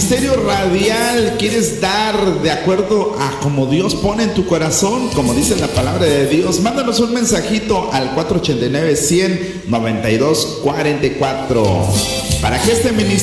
ministerio radial quieres dar de acuerdo a como Dios pone en tu corazón, como dice la palabra de Dios, mándanos un mensajito al 489-100-9244 para que este ministerio